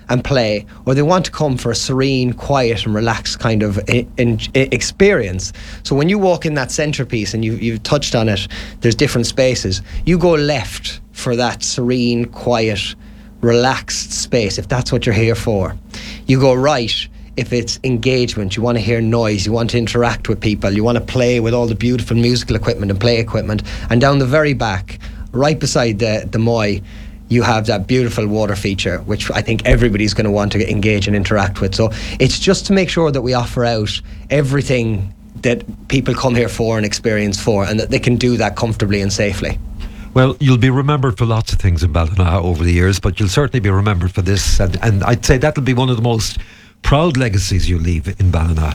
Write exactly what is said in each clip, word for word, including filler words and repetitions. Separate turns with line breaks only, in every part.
and play, or they want to come for a serene, quiet and relaxed kind of in, in, experience. So when you walk in that centrepiece, and you, you've touched on it, there's different spaces. You go left for that serene, quiet, relaxed space, if that's what you're here for. You go right if it's engagement, you want to hear noise, you want to interact with people, you want to play with all the beautiful musical equipment and play equipment. And down the very back, right beside the, the Moy, you have that beautiful water feature, which I think everybody's going to want to engage and interact with. So it's just to make sure that we offer out everything that people come here for and experience for, and that they can do that comfortably and safely.
Well, you'll be remembered for lots of things in Ballina over the years, but you'll certainly be remembered for this, and, and I'd say that'll be one of the most proud legacies you leave in Ballina.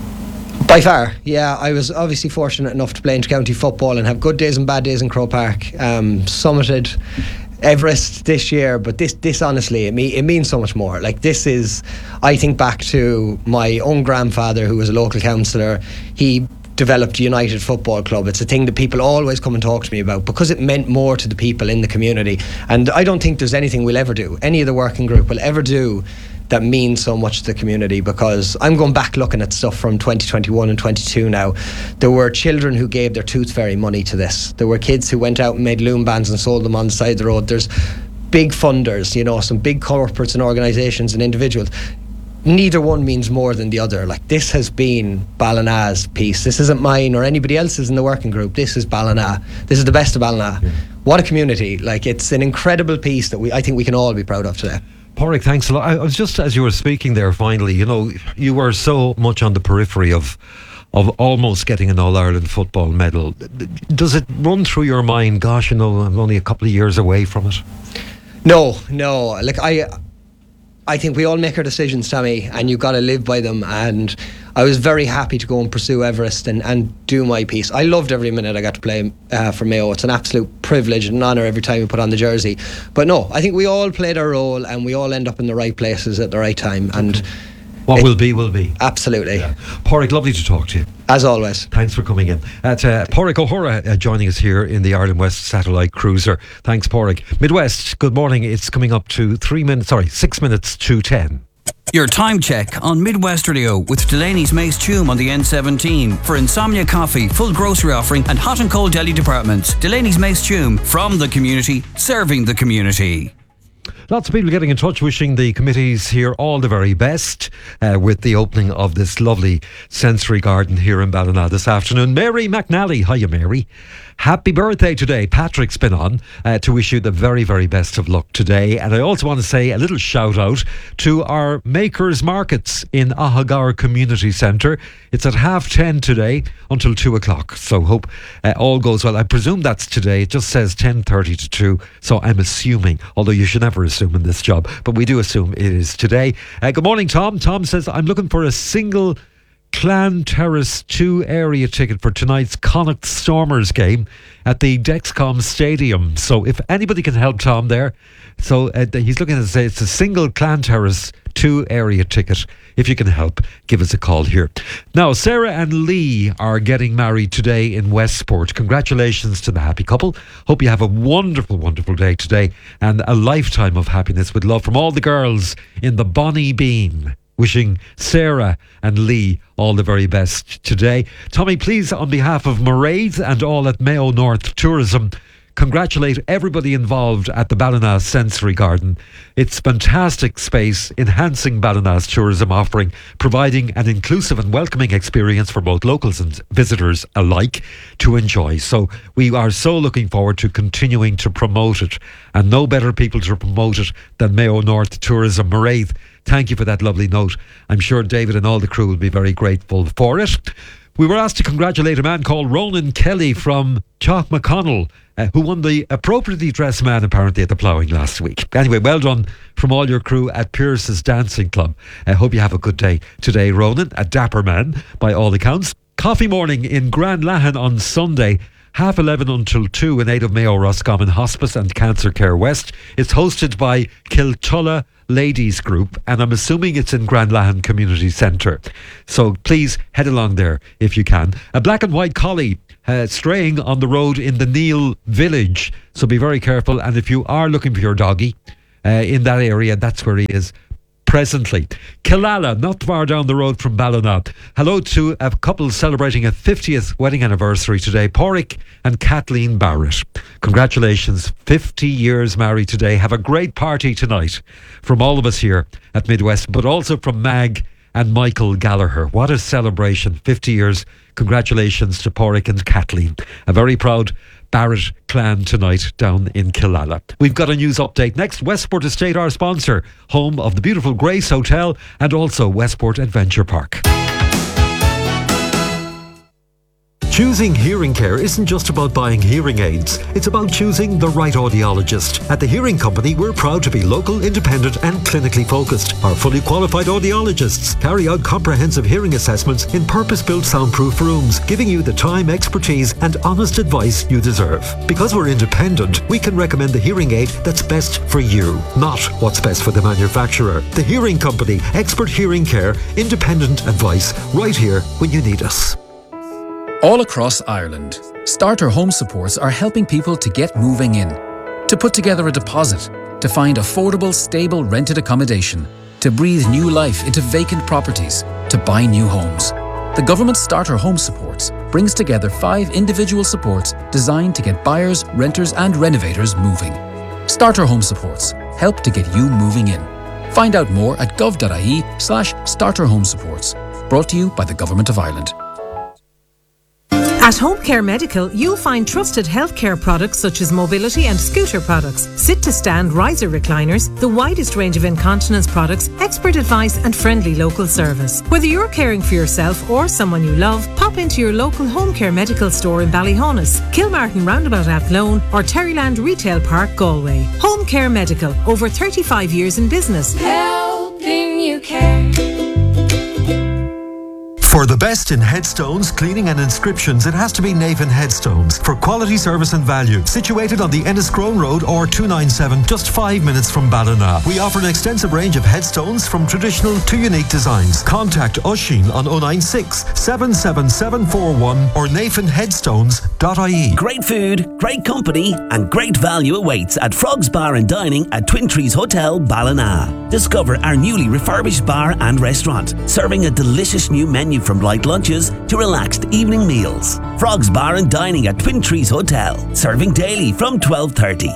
By far, yeah. I was obviously fortunate enough to play inter-county football and have good days and bad days in Croke Park. Um, summited Everest this year, but this, this honestly, it, me, it means so much more. Like, this is, I think back to my own grandfather, who was a local councillor. He developed United Football Club. It's a thing that people always come and talk to me about, because it meant more to the people in the community. And I don't think there's anything we'll ever do, any of the working group will ever do, that means so much to the community, because I'm going back looking at stuff from twenty twenty-one and twenty-two now. There were children who gave their tooth fairy money to this. There were kids who went out and made loom bands and sold them on the side of the road. There's big funders, you know, some big corporates and organisations and individuals. Neither one means more than the other. Like, this has been Ballina's piece. This isn't mine or anybody else's in the working group. This is Ballina. This is the best of Ballina. Yeah. What a community. Like, it's an incredible piece that we I think we can all be proud of today.
Pádraig, thanks a lot. I was just, as you were speaking there finally, you know, you were so much on the periphery of of almost getting an All-Ireland football medal. Does it run through your mind, gosh, you know, I'm only a couple of years away from it?
No, no. Like, I I think we all make our decisions, Tommy, and you've got to live by them. And I was very happy to go and pursue Everest and, and do my piece. I loved every minute I got to play uh, for Mayo. It's an absolute privilege and an honour every time we put on the jersey. But no, I think we all played our role, and we all end up in the right places at the right time. And
what it, will be, will be.
Absolutely.
Yeah. Pádraig, lovely to talk to you.
As always.
Thanks for coming in. Uh, Pádraig O'Hora uh, joining us here in the Ireland West Satellite Cruiser. Thanks, Pádraig. Midwest, good morning. It's coming up to three minutes, sorry, six minutes to ten.
Your time check on Midwest Radio with Delaney's Mace Tume on the N seventeen for Insomnia Coffee, full grocery offering and hot and cold deli departments. Delaney's Mace Tume, from the community, serving the community.
Lots of people getting in touch, wishing the committees here all the very best uh, with the opening of this lovely sensory garden here in Ballina this afternoon. Mary McNally, hiya Mary. Happy birthday today. Patrick's been on uh, to wish you the very, very best of luck today. And I also want to say a little shout out to our Makers Markets in Ahagar Community Centre. It's at half ten today until two o'clock. So hope uh, all goes well. I presume that's today. It just says ten thirty to two. So I'm assuming, although you should never assume in this job, but we do assume it is today. Uh, good morning, Tom. Tom says, I'm looking for a single Clan Terrace two area ticket for tonight's Connacht Stormers game at the Dexcom Stadium. So if anybody can help Tom there, so uh, he's looking to say it's a single Clan Terrace two area ticket. If you can help, give us a call here. Now, Sarah and Lee are getting married today in Westport. Congratulations to the happy couple. Hope you have a wonderful, wonderful day today and a lifetime of happiness with love from all the girls in the Bonnie Bean. Wishing Sarah and Lee all the very best today. Tommy, please, on behalf of Mairead and all at Mayo North Tourism, congratulate everybody involved at the Ballina Sensory Garden. It's fantastic space, enhancing Ballina's tourism offering, providing an inclusive and welcoming experience for both locals and visitors alike to enjoy. So we are so looking forward to continuing to promote it, and no better people to promote it than Mayo North Tourism. Mairead, thank you for that lovely note. I'm sure David and all the crew will be very grateful for it. We were asked to congratulate a man called Ronan Kelly from Chalk McConnell, uh, who won the appropriately dressed man apparently at the ploughing last week. Anyway, well done from all your crew at Pierce's Dancing Club. I hope you have a good day today, Ronan, a dapper man by all accounts. Coffee morning in Grand Lahan on Sunday, half eleven until two in aid of Mayo Roscommon Hospice and Cancer Care West. It's hosted by Kiltulla Ladies Group, and I'm assuming it's in Grand Lahan Community Centre. So please head along there if you can. A black and white collie uh, straying on the road in the Neil village, so be very careful. And if you are looking for your doggy uh, in that area, that's where he is. presently. Killala, not far down the road from Ballina. Hello to a couple celebrating a fiftieth wedding anniversary today, Porrick and Kathleen Barrett. Congratulations, fifty years married today. Have a great party tonight from all of us here at Midwest, but also from Mag and Michael Gallagher. What a celebration, fifty years. Congratulations to Porrick and Kathleen. A very proud Barrett clan tonight down in Killala. We've got a news update next. Westport Estate, our sponsor, home of the beautiful Grace Hotel and also Westport Adventure Park. Choosing hearing care isn't just about buying hearing aids. It's about choosing the right audiologist. At the Hearing Company, we're proud to be local, independent and clinically focused. Our fully qualified audiologists carry out comprehensive hearing assessments in purpose-built soundproof rooms, giving you the time, expertise and honest advice you deserve. Because we're independent, we can recommend the hearing aid that's best for you, not what's best for the manufacturer. The Hearing Company, expert hearing care, independent advice, right here when you need us.
All across Ireland, Starter Home Supports are helping people to get moving in, to put together a deposit, to find affordable, stable rented accommodation, to breathe new life into vacant properties, to buy new homes. The government Starter Home Supports brings together five individual supports designed to get buyers, renters and renovators moving. Starter Home Supports help to get you moving in. Find out more at gov.ie slash starter home supports. Brought to you by the Government of Ireland.
At Home Care Medical, you'll find trusted healthcare products such as mobility and scooter products, sit-to-stand riser recliners, the widest range of incontinence products, expert advice and friendly local service. Whether you're caring for yourself or someone you love, pop into your local Home Care Medical store in Ballyhonus, Kilmartin Roundabout Athlone or Terryland Retail Park, Galway. Home Care Medical, over thirty-five years in business.
Helping you care.
For the best in headstones, cleaning and inscriptions, it has to be Navan Headstones. For quality service and value, situated on the Enniscrone Road or two ninety-seven, just five minutes from Ballina. We offer an extensive range of headstones from traditional to unique designs. Contact Oisín on oh nine six, seven seven seven four one or nathan headstones dot I E.
Great food, great company and great value awaits at Frogs Bar and Dining at Twin Trees Hotel, Ballina. Discover our newly refurbished bar and restaurant, serving a delicious new menu from light lunches to relaxed evening meals. Frogs Bar and Dining at Twin Trees Hotel, serving daily from twelve thirty.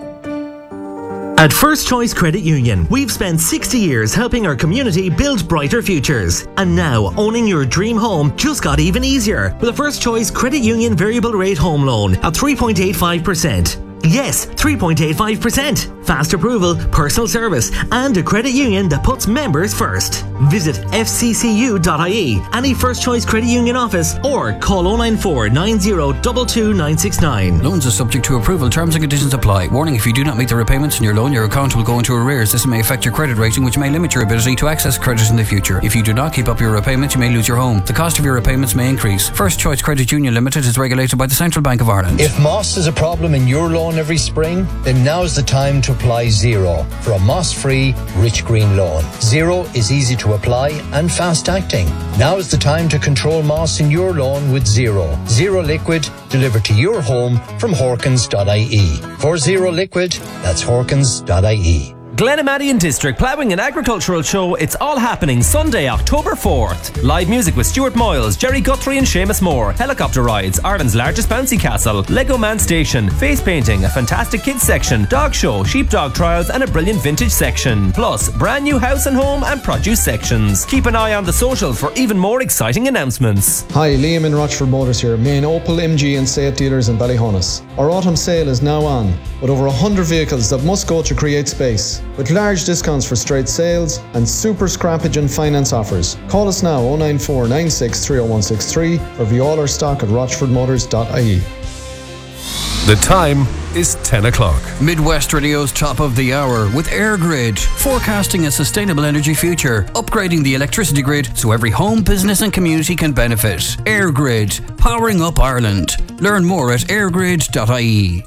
At First Choice Credit Union, we've spent sixty years helping our community build brighter futures. And now, owning your dream home just got even easier with a First Choice Credit Union variable rate home loan at three point eight five percent. Yes, three point eight five percent. Fast approval, personal service, and a credit union that puts members first. Visit f c c u dot I E, any First Choice Credit Union office, or call oh nine four, nine oh two two nine six nine.
Loans are subject to approval. Terms and conditions apply. Warning, if you do not meet the repayments in your loan, your account will go into arrears. This may affect your credit rating, which may limit your ability to access credit in the future. If you do not keep up your repayments, you may lose your home. The cost of your repayments may increase. First Choice Credit Union Limited is regulated by the Central Bank of Ireland.
If moss is a problem in your lawn every spring, then now's the time to apply Zero for a moss-free, rich green lawn. Zero is easy to apply and fast-acting. Now is the time to control moss in your lawn with Zero. Zero Liquid, delivered to your home from Horkins dot I E. For Zero Liquid, that's Horkins dot I E.
Glenamadian District Ploughing and Agricultural Show. It's all happening Sunday, October fourth. Live music with Stuart Moyles, Jerry Guthrie and Seamus Moore. Helicopter rides, Ireland's largest bouncy castle, Lego Man Station, face painting, a fantastic kids section, dog show, sheepdog trials and a brilliant vintage section. Plus, brand new house and home and produce sections. Keep an eye on the socials for even more exciting announcements.
Hi, Liam in Rochford Motors here, main Opel, M G and Seat dealers in Ballyhonus. Our autumn sale is now on, with over one hundred vehicles that must go to create space. With large discounts for straight sales and super scrappage and finance offers. Call us now oh nine four, nine six three oh one six three or view all our stock at rochford motors dot I E.
The time is ten o'clock.
Midwest Radio's top of the hour with EirGrid, forecasting a sustainable energy future, upgrading the electricity grid so every home, business and community can benefit. EirGrid, powering up Ireland. Learn more at air grid dot I E.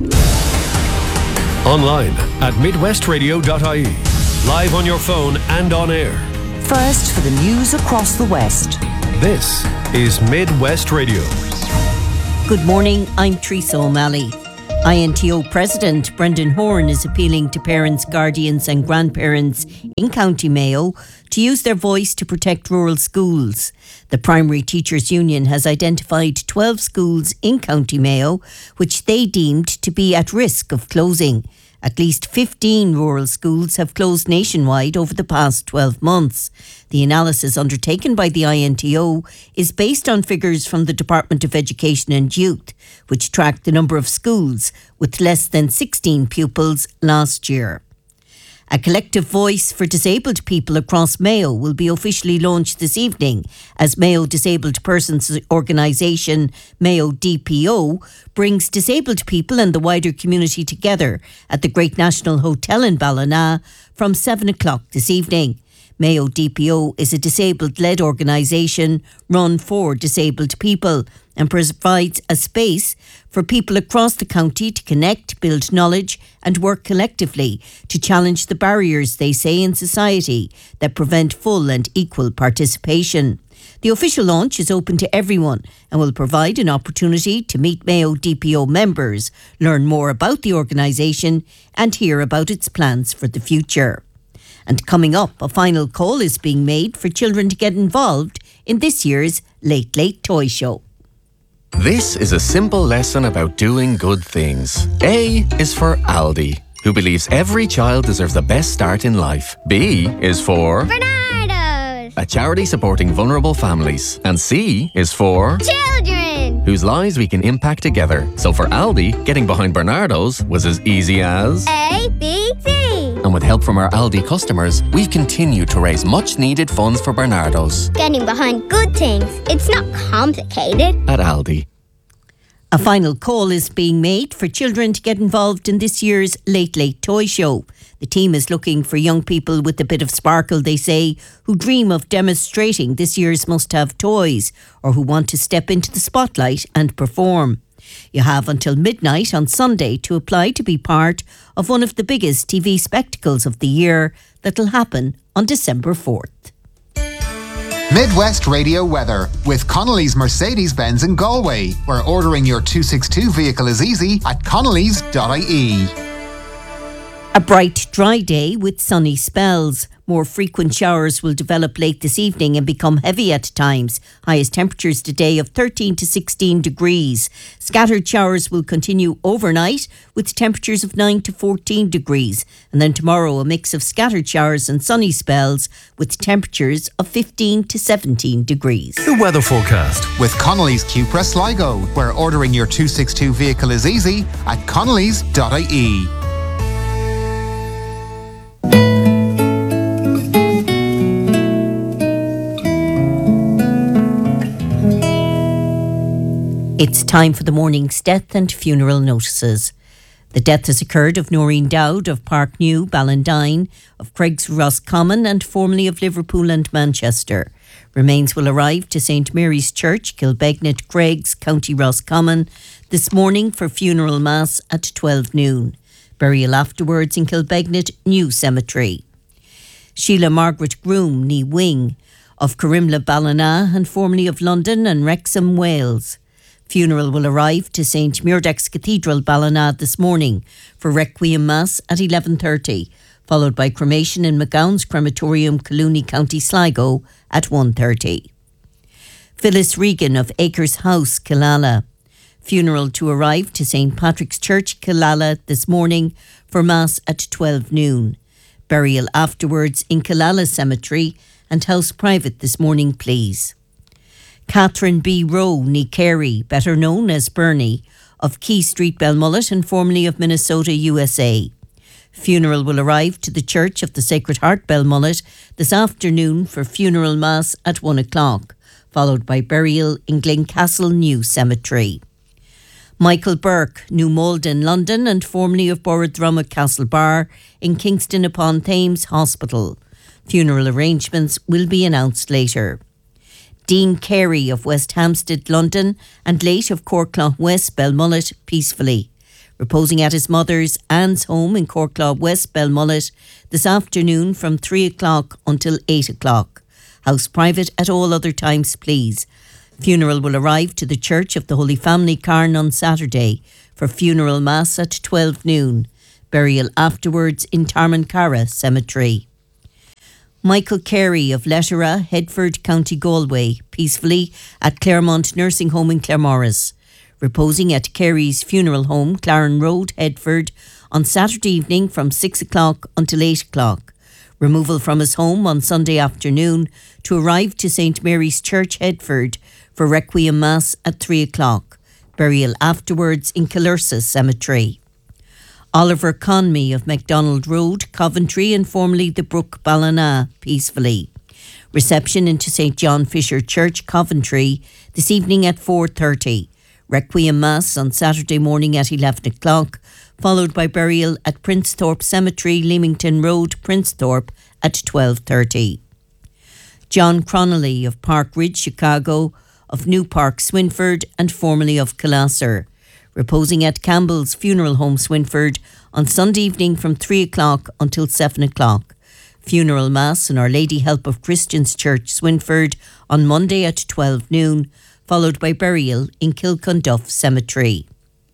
Online at midwest radio dot I E. Live on your phone and on air.
First for the news across the West.
This is Midwest Radio.
Good morning, I'm Teresa O'Malley.
I N T O President Brendan Horne is appealing to parents, guardians and grandparents in County Mayo to use their voice to protect rural schools. The Primary Teachers Union has identified twelve schools in County Mayo which they deemed to be at risk of closing. At least fifteen rural schools have closed nationwide over the past twelve months. The analysis undertaken by the I N T O is based on figures from the Department of Education and Youth, which tracked the number of schools with less than sixteen pupils last year. A collective voice for disabled people across Mayo will be officially launched this evening as Mayo Disabled Persons Organisation, Mayo D P O, brings disabled people and the wider community together at the Great National Hotel in Ballina from seven o'clock this evening. Mayo D P O is a disabled-led organisation run for disabled people and provides a space for people across the county to connect, build knowledge and work collectively to challenge the barriers, they say, in society that prevent full and equal participation. The official launch is open to everyone and will provide an opportunity to meet Mayo D P O members, learn more about the organisation and hear about its plans for the future. And coming up, a final call is being made for children to get involved in this year's Late Late Toy Show.
This is a simple lesson about doing good things. A is for Aldi, who believes every child deserves the best start in life. B is for
Bernardo's,
a charity supporting vulnerable families. And C is for
children,
whose lives we can impact together. So for Aldi, getting behind Bernardo's was as easy as
A, B, C.
And with help from our Aldi customers, we've continued to raise much needed funds for Bernardo's.
Getting behind good things. It's not complicated.
At Aldi.
A final call is being made for children to get involved in this year's Late Late Toy Show. The team is looking for young people with a bit of sparkle, they say, who dream of demonstrating this year's must-have toys or who want to step into the spotlight and perform. You have until midnight on Sunday to apply to be part of one of the biggest T V spectacles of the year that'll happen on December fourth.
Midwest Radio weather with Connolly's Mercedes-Benz in Galway, where ordering your two sixty-two vehicle is easy at connellys dot I E.
A bright, dry day with sunny spells. More frequent showers will develop late this evening and become heavy at times. Highest temperatures today of thirteen to sixteen degrees. Scattered showers will continue overnight with temperatures of nine to fourteen degrees. And then tomorrow a mix of scattered showers and sunny spells with temperatures of fifteen to seventeen degrees.
The weather forecast
with Connolly's Cupra Sligo, where ordering your two sixty-two vehicle is easy at connellys dot I E.
It's time for the morning's death and funeral notices. The death has occurred of Noreen Dowd of Park New, Ballandine, of Craig's Roscommon and formerly of Liverpool and Manchester. Remains will arrive to Saint Mary's Church, Kilbegnet, Craig's, County Roscommon, this morning for funeral mass at twelve noon. Burial afterwards in Kilbegnet New Cemetery. Sheila Margaret Groom, nee Wing, of Corrimla, Ballina and formerly of London and Wrexham, Wales. Funeral will arrive to Saint Muirdax Cathedral, Ballina this morning for Requiem Mass at eleven thirty, followed by cremation in McGowan's Crematorium, Collooney, County Sligo at one thirty. Phyllis Regan of Acres House, Killala. Funeral to arrive to Saint Patrick's Church, Killala this morning for Mass at twelve noon. Burial afterwards in Killala Cemetery and house private this morning, please. Catherine B. Rowe, nee Carey, better known as Bernie, of Key Street, Belmullet and formerly of Minnesota, U S A. Funeral will arrive to the Church of the Sacred Heart, Belmullet, this afternoon for funeral mass at one o'clock, followed by burial in Glencastle New Cemetery. Michael Burke, New Malden, London and formerly of Borradrum Castlebar in Kingston upon Thames Hospital. Funeral arrangements will be announced later. Dean Carey of West Hampstead, London, and late of Corkclough West, Belmullet, peacefully. Reposing at his mother's Anne's home in Corkclough West, Belmullet, this afternoon from three o'clock until eight o'clock. House private at all other times, please. Funeral will arrive to the Church of the Holy Family, Carn on Saturday for funeral mass at twelve noon. Burial afterwards in Tarmancara Cemetery. Michael Carey of Lettera, Headford, County Galway, peacefully at Claremont Nursing Home in Claremorris. Reposing at Carey's funeral home, Claren Road, Headford, on Saturday evening from six o'clock until eight o'clock. Removal from his home on Sunday afternoon to arrive to Saint Mary's Church, Headford, for Requiem Mass at three o'clock. Burial afterwards in Kilursa Cemetery. Oliver Conmey of MacDonald Road, Coventry, and formerly the Brook Ballina, peacefully. Reception into Saint John Fisher Church, Coventry, this evening at four thirty. Requiem Mass on Saturday morning at eleven o'clock, followed by burial at Princethorpe Cemetery, Leamington Road, Princethorpe, at twelve thirty. John Cronolly of Park Ridge, Chicago, of New Park, Swinford, and formerly of Killasser. Reposing at Campbell's Funeral Home, Swinford, on Sunday evening from three o'clock until seven o'clock. Funeral Mass in Our Lady Help of Christians Church, Swinford, on Monday at twelve noon, followed by burial in Kilcunduff Cemetery.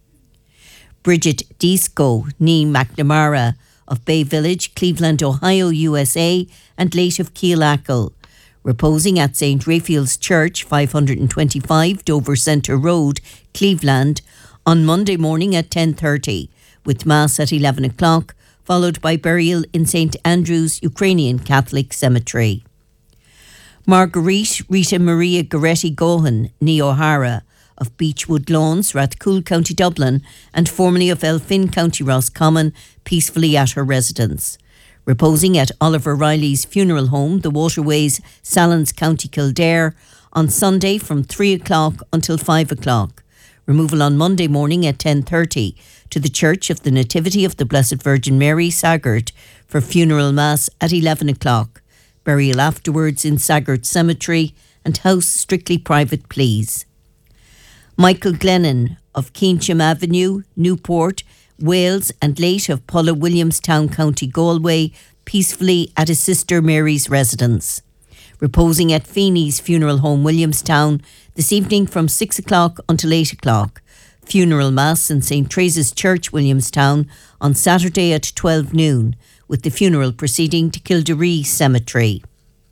Bridget Disco, nee McNamara, of Bay Village, Cleveland, Ohio, U S A, and late of Keelackle. Reposing at Saint Raphael's Church, five twenty-five Dover Centre Road, Cleveland, on Monday morning at ten thirty, with Mass at eleven o'clock, followed by burial in Saint Andrew's Ukrainian Catholic Cemetery. Marguerite Rita Maria Goretti Gohan, nee O'Hara, of Beechwood Lawns, Rathcoole, County Dublin, and formerly of Elphin, County Roscommon, peacefully at her residence. Reposing at Oliver Riley's funeral home, the Waterways, Sallins, County Kildare, on Sunday from three o'clock until five o'clock. Removal on Monday morning at ten thirty to the Church of the Nativity of the Blessed Virgin Mary, Saggart, for funeral mass at eleven o'clock. Burial afterwards in Saggart Cemetery, and house strictly private, please. Michael Glennon of Keynsham Avenue, Newport, Wales, and late of Pulla Williamstown, County Galway, peacefully at his sister Mary's residence. Reposing at Feeney's Funeral Home, Williamstown, this evening from six o'clock until eight o'clock. Funeral Mass in Saint Teresa's Church, Williamstown, on Saturday at twelve noon, with the funeral proceeding to Kildare Cemetery.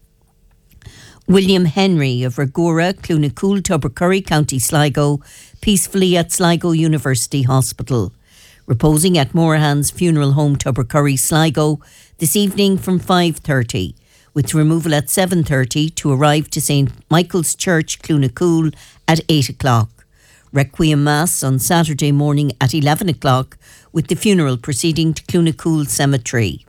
William Henry of Ragura, Clunacool, Tubbercurry, County Sligo, peacefully at Sligo University Hospital. Reposing at Morahan's Funeral Home, Tubbercurry, Sligo, this evening from five thirty, with removal at seven thirty to arrive to Saint Michael's Church, Clunacool, at eight o'clock. Requiem Mass on Saturday morning at eleven o'clock, with the funeral proceeding to Clunacool Cemetery.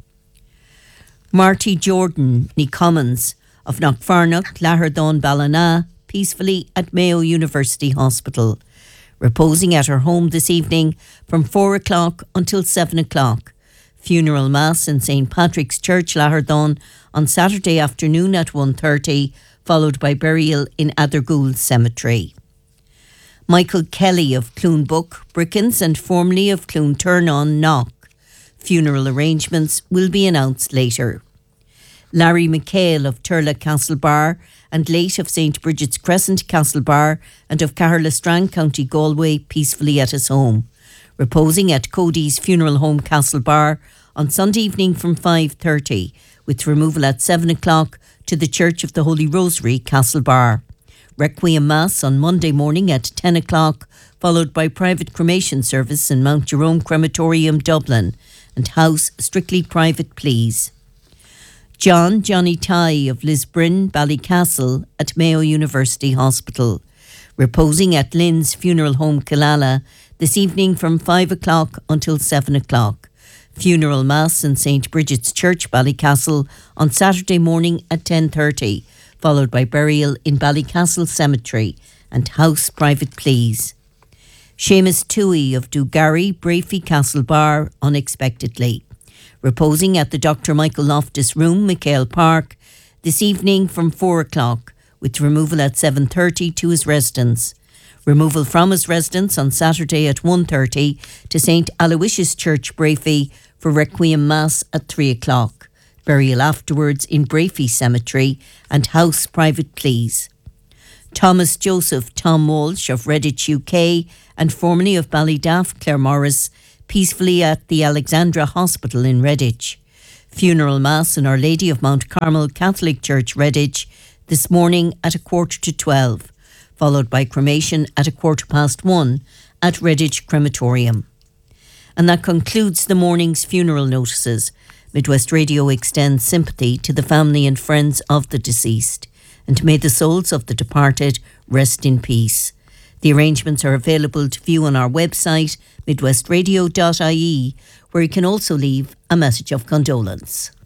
Marty Jordan, ní Commons, of Knockfarnock, Lahardon, Ballina, peacefully at Mayo University Hospital. Reposing at her home this evening from four o'clock until seven o'clock. Funeral Mass in Saint Patrick's Church, Lahardon, on Saturday afternoon at one thirty, followed by burial in Athergould Cemetery. Michael Kelly of Cloonbook, Brickens, and formerly of Cloonturnon, Knock. Funeral arrangements will be announced later. Larry McHale of Turla Castlebar, and late of Saint Bridget's Crescent, Castlebar, and of Carlastrang, County Galway, peacefully at his home. Reposing at Cody's Funeral Home, Castlebar, on Sunday evening from five thirty, with removal at seven o'clock to the Church of the Holy Rosary, Castlebar. Requiem Mass on Monday morning at ten o'clock, followed by private cremation service in Mount Jerome Crematorium, Dublin, and house strictly private, please. John Johnny Ty of Lisbrin, Ballycastle, at Mayo University Hospital. Reposing at Lynn's Funeral Home, Killala, this evening from five o'clock until seven o'clock. Funeral Mass in Saint Bridget's Church, Ballycastle, on Saturday morning at ten thirty, followed by burial in Ballycastle Cemetery, and house private, please. Seamus Toohey of Dugarry, Brafey, Castlebar, unexpectedly. Reposing at the Doctor Michael Loftus Room, McHale Park, this evening from four o'clock, with removal at seven thirty to his residence. Removal from his residence on Saturday at one thirty to Saint Aloysius Church, Brafey, for Requiem Mass at three o'clock. Burial afterwards in Brafey Cemetery, and house private, please. Thomas Joseph Tom Walsh of Redditch U K and formerly of Ballydaff Claire Morris peacefully at the Alexandra Hospital in Redditch. Funeral Mass in Our Lady of Mount Carmel Catholic Church Redditch this morning at a quarter to twelve, followed by cremation at a quarter past one at Redditch Crematorium. And that concludes the morning's funeral notices. Midwest Radio extends sympathy to the family and friends of the deceased, and may the souls of the departed rest in peace. The arrangements are available to view on our website, midwest radio dot I E, where you can also leave a message of condolence.